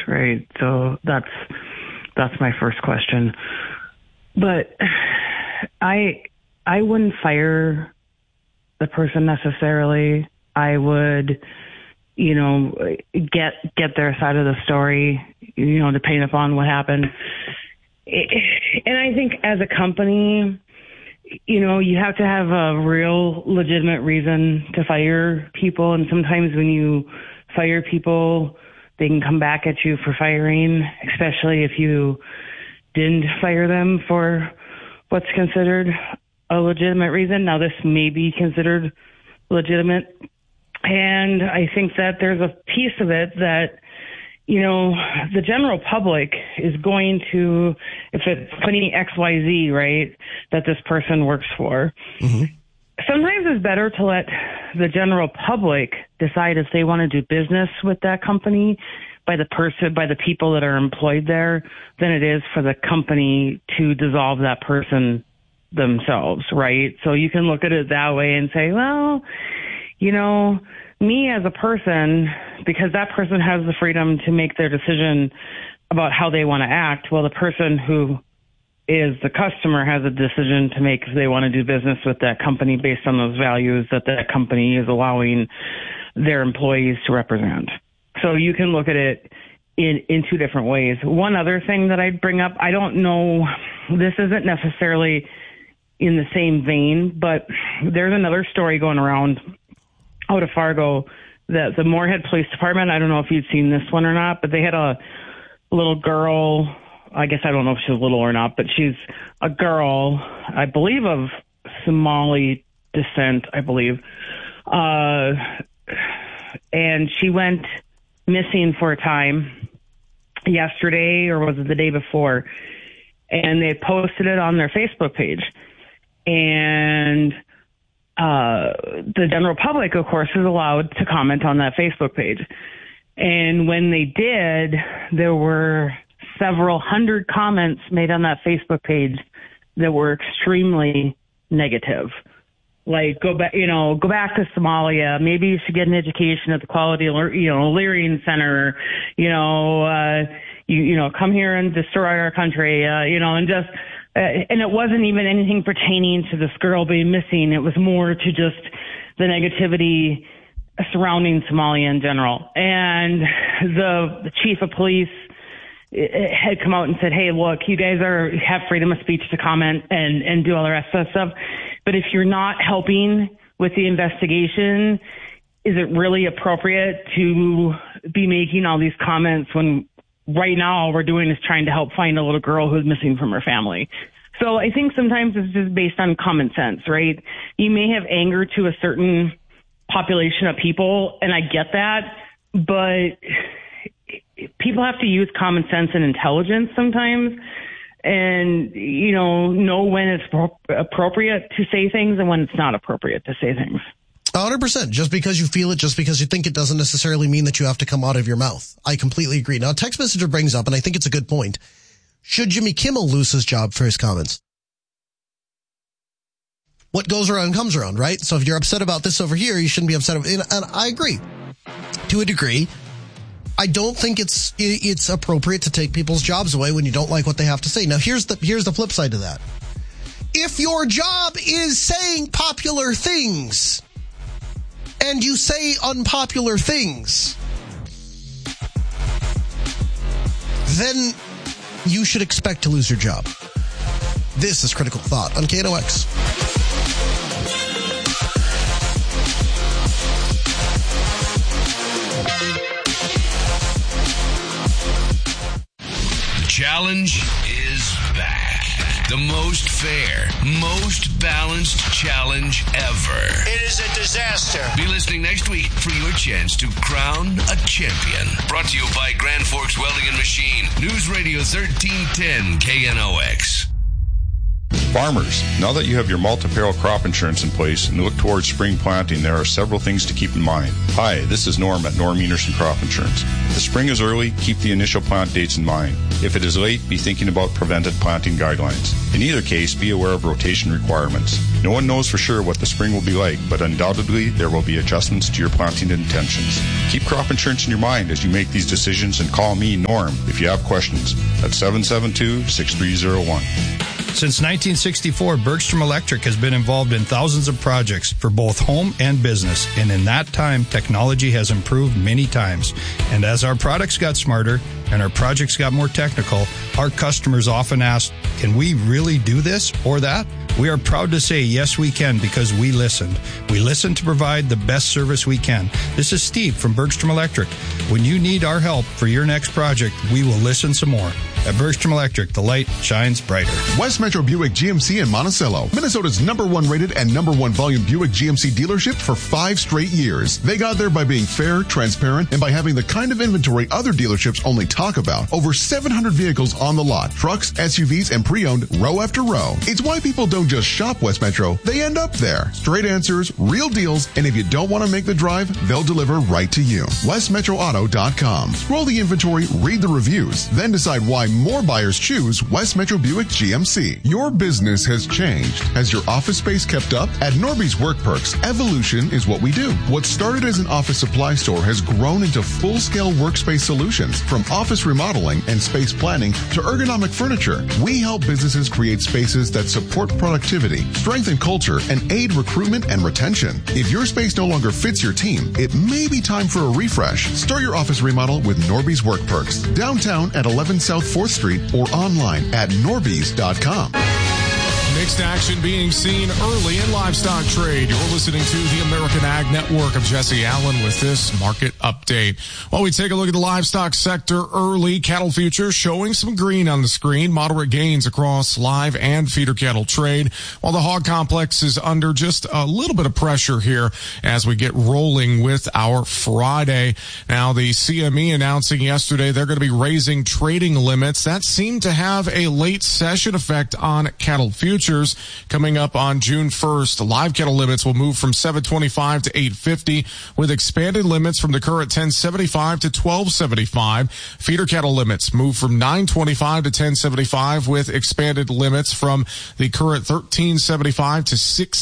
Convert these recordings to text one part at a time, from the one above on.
right? So that's my first question. But I wouldn't fire the person necessarily. I would, get their side of the story, depending upon what happened. And I think as a company, you have to have a real legitimate reason to fire people. And sometimes when you fire people, they can come back at you for firing, especially if you didn't fire them for what's considered a legitimate reason. Now, this may be considered legitimate. And I think that there's a piece of it that, the general public is going to, if it's company XYZ, right, that this person works for, sometimes it's better to let the general public decide if they want to do business with that company by the people that are employed there than it is for the company to dissolve that person themselves, right? So you can look at it that way and say, well, me as a person, because that person has the freedom to make their decision about how they want to act. Well, the person who is the customer has a decision to make if they want to do business with that company based on those values that company is allowing their employees to represent. So you can look at it in two different ways. One other thing that I'd bring up, I don't know, this isn't necessarily in the same vein, but there's another story going around out of Fargo that the Moorhead Police Department, I don't know if you've seen this one or not, but they had a little girl, I guess I don't know if she's little or not, but she's a girl, I believe of Somali descent, I believe. And she went missing for a time yesterday, or was it the day before? And they posted it on their Facebook page. And the general public, of course, is allowed to comment on that Facebook page. And when they did, there were several hundred comments made on that Facebook page that were extremely negative. Like, go back to Somalia. Maybe you should get an education at the Quality, Learning Center. Come here and destroy our country. And it wasn't even anything pertaining to this girl being missing. It was more to just the negativity surrounding Somalia in general. And the chief of police had come out and said, hey, look, you guys have freedom of speech to comment and do all the rest of that stuff. But if you're not helping with the investigation, is it really appropriate to be making all these comments when right now all we're doing is trying to help find a little girl who's missing from her family? So I think sometimes it's just based on common sense, right? You may have anger to a certain population of people, and I get that, but people have to use common sense and intelligence sometimes and, know when it's appropriate to say things and when it's not appropriate to say things. 100%. Just because you feel it, just because you think it, doesn't necessarily mean that you have to come out of your mouth. I completely agree. Now, text messenger brings up, and I think it's a good point, should Jimmy Kimmel lose his job for his comments? What goes around comes around, right? So if you're upset about this over here, you shouldn't be upset. And I agree to a degree. I don't think it's appropriate to take people's jobs away when you don't like what they have to say. Now, here's the flip side to that. If your job is saying popular things and you say unpopular things, then you should expect to lose your job. This is Critical Thought on KNOX. Challenge is back. The most fair, most balanced challenge ever. It is a disaster. Be listening next week for your chance to crown a champion. Brought to you by Grand Forks Welding and Machine. News Radio 1310 KNOX. Farmers, now that you have your multi-peril crop insurance in place and look towards spring planting, there are several things to keep in mind. Hi, this is Norm at Norm Enerson Crop Insurance. If the spring is early, keep the initial plant dates in mind. If it is late, be thinking about prevented planting guidelines. In either case, be aware of rotation requirements. No one knows for sure what the spring will be like, but undoubtedly there will be adjustments to your planting intentions. Keep crop insurance in your mind as you make these decisions and call me, Norm, if you have questions at 772-6301. Since 1964, Bergstrom Electric has been involved in thousands of projects for both home and business. And in that time, technology has improved many times. And as our products got smarter and our projects got more technical, our customers often ask, can we really do this or that? We are proud to say, yes, we can, because we listened. We listened to provide the best service we can. This is Steve from Bergstrom Electric. When you need our help for your next project, we will listen some more. At Bergstrom Electric, the light shines brighter. West Metro Buick GMC in Monticello, Minnesota's #1 rated and #1 volume Buick GMC dealership for 5 straight years. They got there by being fair, transparent, and by having the kind of inventory other dealerships only talk about. Over 700 vehicles on the lot, trucks, SUVs, and pre-owned row after row. It's why people don't just shop West Metro, they end up there. Straight answers, real deals, and if you don't want to make the drive, they'll deliver right to you. WestMetroAuto.com. Scroll the inventory, read the reviews, then decide why more buyers choose West Metro Buick GMC. Your business has changed. Has your office space kept up? At Norby's Work Perks, evolution is what we do. What started as an office supply store has grown into full-scale workspace solutions, from office remodeling and space planning to ergonomic furniture. We help businesses create spaces that support productivity, strengthen culture, and aid recruitment and retention. If your space no longer fits your team, it may be time for a refresh. Start your office remodel with Norby's Work Perks. Downtown at 11 South 4th Street or online at norbys.com. Mixed action being seen early in livestock trade. You're listening to the American Ag Network. of Jesse Allen with this market update. While we take a look at the livestock sector early, cattle futures showing some green on the screen, moderate gains across live and feeder cattle trade, while the hog complex is under just a little bit of pressure here as we get rolling with our Friday. Now, the CME announcing yesterday they're going to be raising trading limits. That seemed to have a late session effect on cattle futures. Coming up on June 1st, live cattle limits will move from 725 to 850 with expanded limits from the current 1075 to 1275. Feeder cattle limits move from 925 to 1075 with expanded limits from the current 1375 to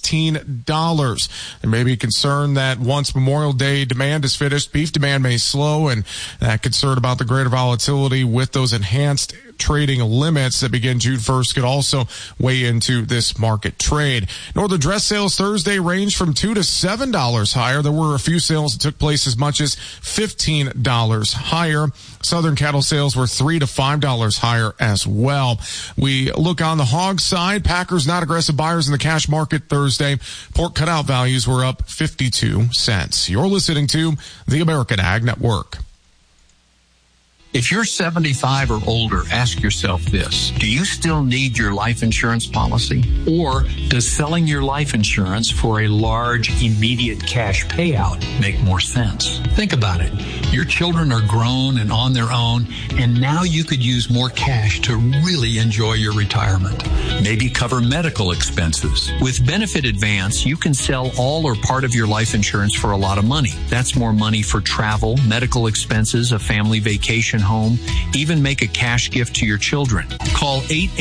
$16. There may be concern that once Memorial Day demand is finished, beef demand may slow, and that concern about the greater volatility with those enhanced trading limits that begin June 1st could also weigh into this market trade. Northern dress sales Thursday ranged from $2 to $7 higher. There were a few sales that took place as much as $15 higher. Southern cattle sales were $3 to $5 higher as well. We look on the hog side. Packers not aggressive buyers in the cash market Thursday. Pork cutout values were up 52 cents. You're listening to the American Ag Network. If you're 75 or older, ask yourself this. Do you still need your life insurance policy? Or does selling your life insurance for a large, immediate cash payout make more sense? Think about it. Your children are grown and on their own, and now you could use more cash to really enjoy your retirement. Maybe cover medical expenses. With Benefit Advance, you can sell all or part of your life insurance for a lot of money. That's more money for travel, medical expenses, a family vacation home, even make a cash gift to your children. Call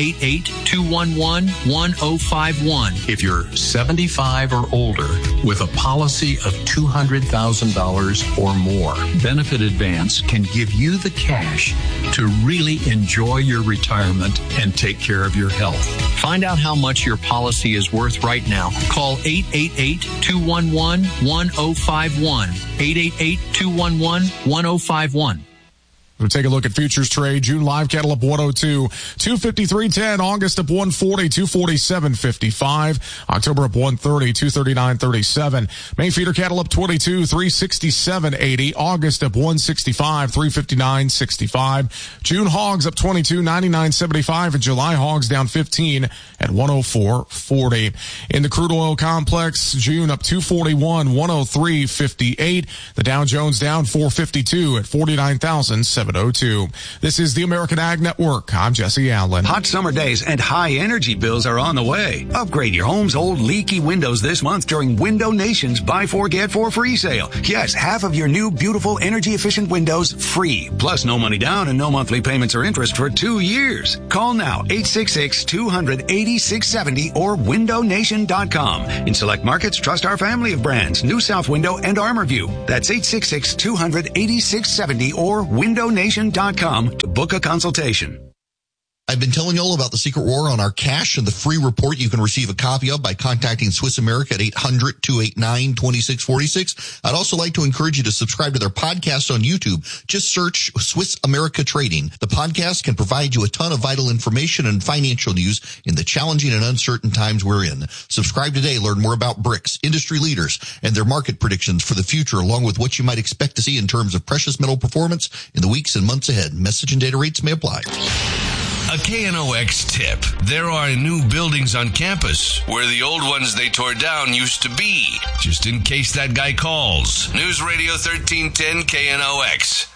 888-211-1051 if you're 75 or older with a policy of $200,000 or more. Benefit Advance can give you the cash to really enjoy your retirement and take care of your health. Find out how much your policy is worth right now. Call 888-211-1051. 888-211-1051. We'll take a look at futures trade. June live cattle up 102, 253.10. August up 140, 247.55. October up 130, 239.37. May feeder cattle up 22, 367.80. August up 165, 359.65. June hogs up 22, 99.75. And July hogs down 15 at 104.40. In the crude oil complex, June up 241, 103.58. The Dow Jones down 452 at 49,700. 702. This is the American Ag Network. I'm Jesse Allen. Hot summer days and high energy bills are on the way. Upgrade your home's old leaky windows this month during Window Nation's Buy 4 Get 4 free sale. Yes, half of your new beautiful energy efficient windows free. Plus no money down and no monthly payments or interest for 2 years. Call now 866-200-8670 or windownation.com. In select markets, trust our family of brands, New South Window and ArmorView. That's 866-200-8670 or windownation.com to book a consultation. I've been telling you all about the secret war on our cash and the free report you can receive a copy of by contacting Swiss America at 800-289-2646. I'd also like to encourage you to subscribe to their podcast on YouTube. Just search Swiss America Trading. The podcast can provide you a ton of vital information and financial news in the challenging and uncertain times we're in. Subscribe today. Learn more about BRICS, industry leaders, and their market predictions for the future, along with what you might expect to see in terms of precious metal performance in the weeks and months ahead. Message and data rates may apply. A KNOX tip. There are new buildings on campus where the old ones they tore down used to be. Just in case that guy calls. News Radio 1310 KNOX.